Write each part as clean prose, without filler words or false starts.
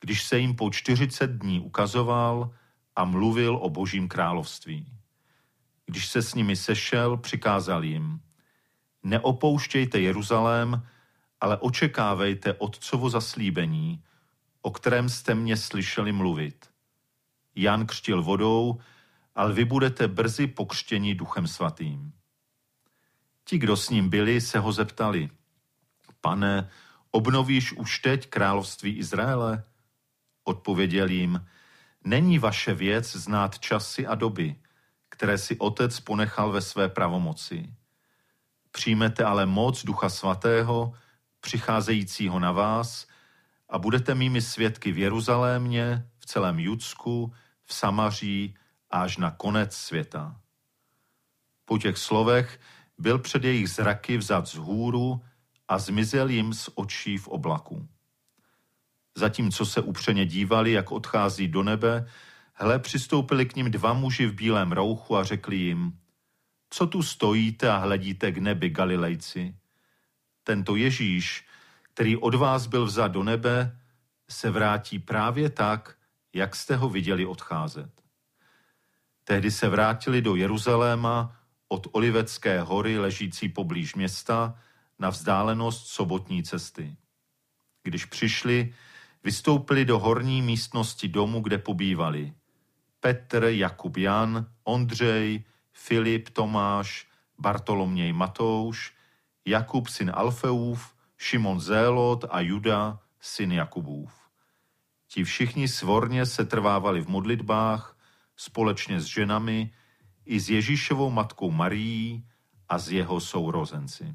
když se jim po 40 dní ukazoval a mluvil o Božím království. Když se s nimi sešel, přikázal jim: neopouštějte Jeruzalém, ale očekávejte Otcovo zaslíbení, o kterém jste mě slyšeli mluvit. Jan křtil vodou, ale vy budete brzy pokřtěni Duchem svatým. Ti, kdo s ním byli, se ho zeptali: Pane, obnovíš už teď království Izraele? Odpověděl jim: není vaše věc znát časy a doby, které si Otec ponechal ve své pravomoci. Přijmete ale moc Ducha svatého, přicházejícího na vás, a budete mými svědky v Jeruzalémě, v celém Judsku, v Samaří a až na konec světa. Po těch slovech byl před jejich zraky vzat vzhůru a zmizel jim z očí v oblaku. Zatímco se upřeně dívali, jak odchází do nebe, hle, přistoupili k nim 2 muži v bílém rouchu a řekli jim: co tu stojíte a hledíte k nebi, Galilejci? Tento Ježíš, který od vás byl vzat do nebe, se vrátí právě tak, jak jste ho viděli odcházet. Tehdy se vrátili do Jeruzaléma od Olivecké hory ležící poblíž města na vzdálenost sobotní cesty. Když přišli, vystoupili do horní místnosti domu, kde pobývali Petr, Jakub, Jan, Ondřej, Filip, Tomáš, Bartoloměj, Matouš, Jakub, syn Alfeův, Šimon Zélot a Juda, syn Jakubův. Ti všichni svorně se trvávali v modlitbách společně s ženami i s Ježíšovou matkou Marií a s jeho sourozenci.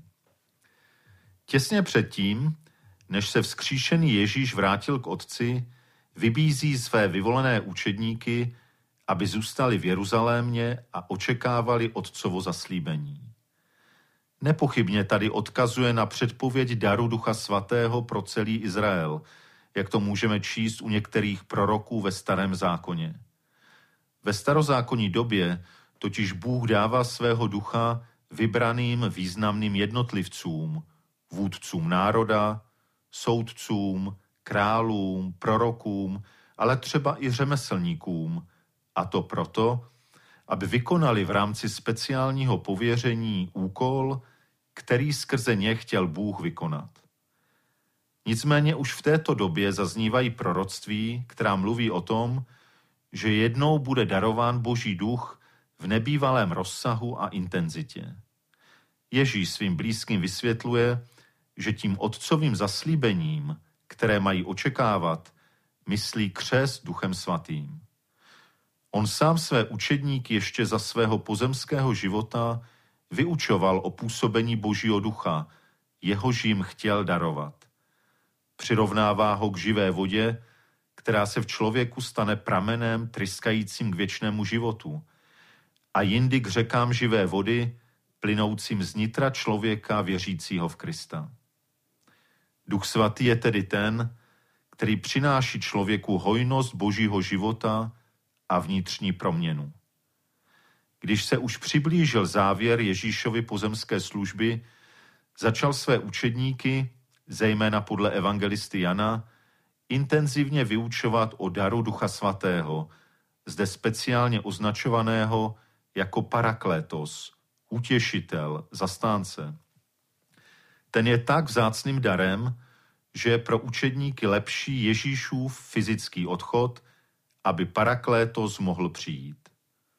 Těsně předtím, než se vzkříšený Ježíš vrátil k Otci, vybízí své vyvolené učedníky, aby zůstali v Jeruzalémě a očekávali Otcovo zaslíbení. Nepochybně tady odkazuje na předpověď daru Ducha svatého pro celý Izrael, jak to můžeme číst u některých proroků ve Starém zákoně. Ve starozákonní době totiž Bůh dává svého ducha vybraným významným jednotlivcům, vůdcům národa, soudcům, králům, prorokům, ale třeba i řemeslníkům, a to proto, aby vykonali v rámci speciálního pověření úkol, který skrze ně chtěl Bůh vykonat. Nicméně už v této době zaznívají proroctví, která mluví o tom, že jednou bude darován Boží duch v nebývalém rozsahu a intenzitě. Ježíš svým blízkým vysvětluje, že tím otcovým zaslíbením, které mají očekávat, myslí křest Duchem svatým. On sám své učedníky ještě za svého pozemského života vyučoval o působení Božího ducha, jehož jim chtěl darovat. Přirovnává ho k živé vodě, která se v člověku stane pramenem tryskajícím k věčnému životu, a jindy k řekám živé vody, plynoucím z nitra člověka věřícího v Krista. Duch svatý je tedy ten, který přináší člověku hojnost Božího života a vnitřní proměnu. Když se už přiblížil závěr Ježíšovy pozemské služby, začal své učedníky, zejména podle evangelisty Jana, intenzivně vyučovat o daru Ducha svatého, zde speciálně označovaného jako paraklétos, utěšitel, zastánce. Ten je tak vzácným darem, že je pro učedníky lepší Ježíšův fyzický odchod, aby paraklétos mohl přijít.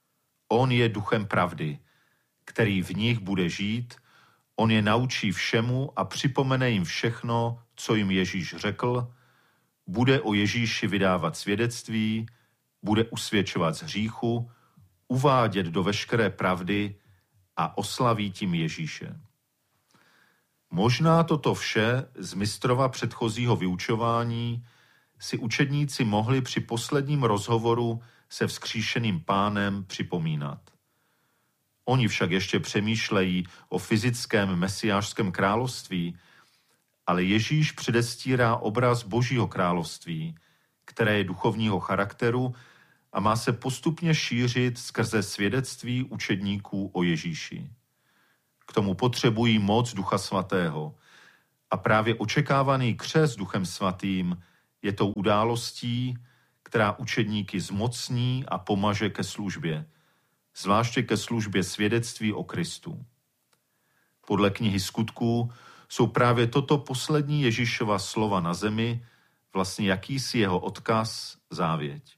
On je duchem pravdy, který v nich bude žít, on je naučí všemu a připomene jim všechno, co jim Ježíš řekl, bude o Ježíši vydávat svědectví, bude usvědčovat z hříchu, uvádět do veškeré pravdy a oslaví tím Ježíše. Možná toto vše z mistrova předchozího vyučování si učedníci mohli při posledním rozhovoru se vzkříšeným Pánem připomínat. Oni však ještě přemýšlejí o fyzickém mesiášském království, ale Ježíš předestírá obraz Božího království, které je duchovního charakteru a má se postupně šířit skrze svědectví učedníků o Ježíši. K tomu potřebují moc Ducha svatého a právě očekávaný křest Duchem svatým Je tou událostí, která učedníky zmocní a pomaže ke službě, zvláště ke službě svědectví o Kristu. Podle knihy Skutků jsou právě toto poslední Ježíšova slova na zemi vlastně jakýsi jeho odkaz, závěť.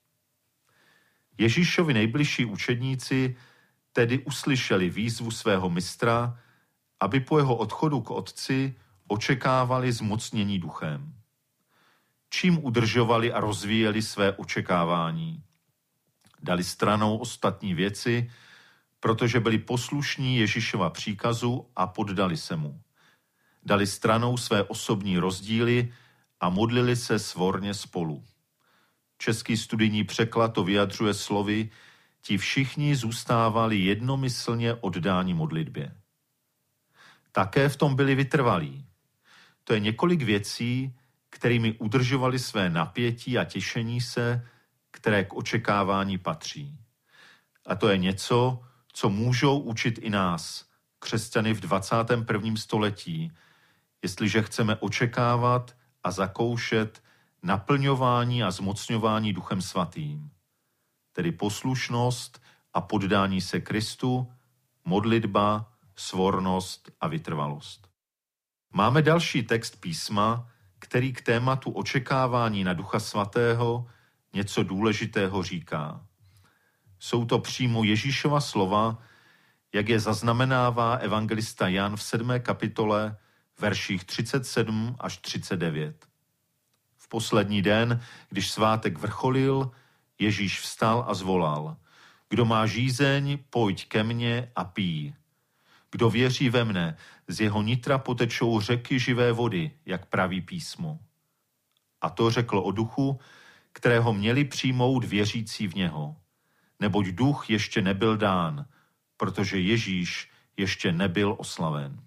Ježíšovi nejbližší učedníci tedy uslyšeli výzvu svého mistra, aby po jeho odchodu k Otci očekávali zmocnění duchem. Čím udržovali a rozvíjeli své očekávání? Dali stranou ostatní věci, protože byli poslušní Ježíšova příkazu a poddali se mu. Dali stranou své osobní rozdíly a modlili se svorně spolu. Český studijní překlad to vyjadřuje slovy: ti všichni zůstávali jednomyslně oddáni modlitbě. Také v tom byli vytrvalí. To je několik věcí, kterými udržovali své napětí a těšení se, které k očekávání patří. A to je něco, co můžou učit i nás, křesťany v 21. století, jestliže chceme očekávat a zakoušet naplňování a zmocňování Duchem Svatým, tedy poslušnost a poddání se Kristu, modlitba, svornost a vytrvalost. Máme další text písma, který k tématu očekávání na Ducha Svatého něco důležitého říká. Jsou to přímo Ježíšova slova, jak je zaznamenává evangelista Jan v 7. kapitole, verších 37 až 39. V poslední den, když svátek vrcholil, Ježíš vstal a zvolal: kdo má žízeň, pojď ke mně a pij. Kdo věří ve mne, z jeho nitra potečou řeky živé vody, jak praví písmo. A to řekl o duchu, kterého měli přijmout věřící v něho. Neboť duch ještě nebyl dán, protože Ježíš ještě nebyl oslaven.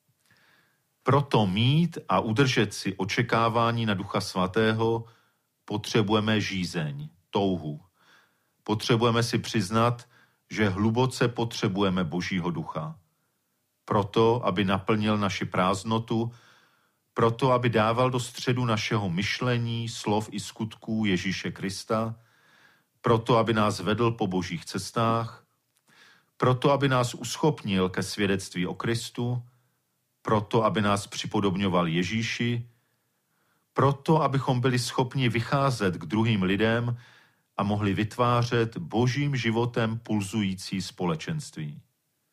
Proto mít a udržet si očekávání na Ducha Svatého potřebujeme žízeň, touhu. Potřebujeme si přiznat, že hluboce potřebujeme Božího ducha. Proto, aby naplnil naši prázdnotu, proto, aby dával do středu našeho myšlení, slov i skutků Ježíše Krista, proto, aby nás vedl po Božích cestách, proto, aby nás uschopnil ke svědectví o Kristu, proto, aby nás připodobňoval Ježíši, proto, abychom byli schopni vycházet k druhým lidem a mohli vytvářet Božím životem pulzující společenství.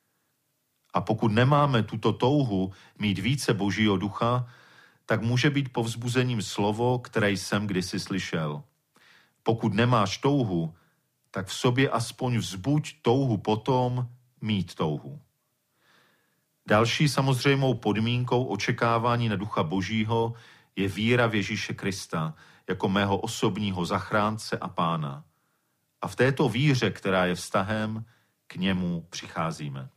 A pokud nemáme tuto touhu mít více Božího ducha, tak může být povzbuzením slovo, které jsem kdysi slyšel. Pokud nemáš touhu, tak v sobě aspoň vzbuď touhu potom mít touhu. Další samozřejmou podmínkou očekávání na Ducha Božího je víra v Ježíše Krista jako mého osobního zachránce a pána. A v této víře, která je vztahem, k němu přicházíme.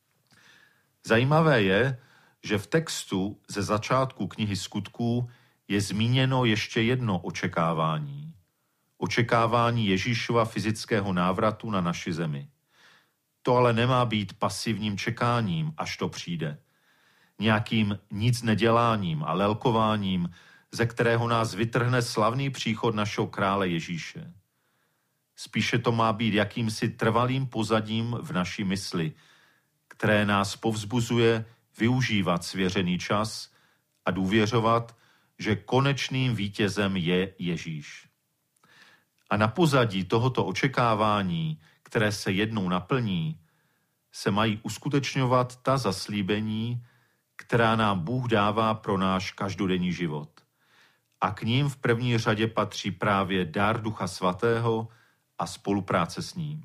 Zajímavé je, že v textu ze začátku knihy Skutků je zmíněno ještě jedno očekávání. Očekávání Ježíšova fyzického návratu na naši zemi. To ale nemá být pasivním čekáním, až to přijde. Nějakým nic neděláním a lelkováním, ze kterého nás vytrhne slavný příchod našeho krále Ježíše. Spíše to má být jakýmsi trvalým pozadím v naší mysli, které nás povzbuzuje využívat svěřený čas a důvěřovat, že konečným vítězem je Ježíš. A na pozadí tohoto očekávání, které se jednou naplní, se mají uskutečňovat ta zaslíbení, která nám Bůh dává pro náš každodenní život. A k ním v první řadě patří právě dar Ducha Svatého a spolupráce s ním.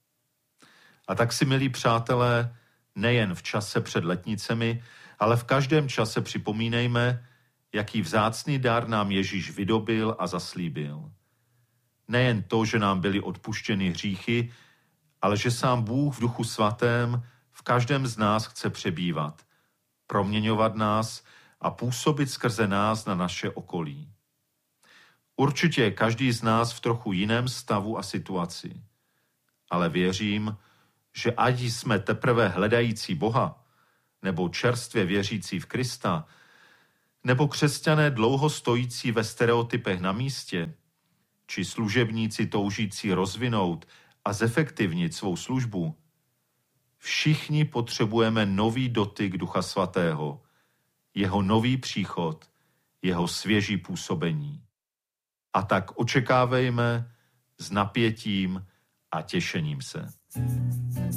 A tak si, milí přátelé, nejen v čase před letnicemi, ale v každém čase připomínejme, jaký vzácný dar nám Ježíš vydobil a zaslíbil. Nejen to, že nám byly odpuštěny hříchy, ale že sám Bůh v Duchu Svatém v každém z nás chce přebývat, proměňovat nás a působit skrze nás na naše okolí. Určitě je každý z nás v trochu jiném stavu a situaci, ale věřím, že ať jsme teprve hledající Boha nebo čerstvě věřící v Krista, nebo křesťané dlouho stojící ve stereotypech na místě, či služebníci toužící rozvinout a zefektivnit svou službu, všichni potřebujeme nový dotyk Ducha Svatého, jeho nový příchod, jeho svěží působení. A tak očekávejme s napětím a těšením se.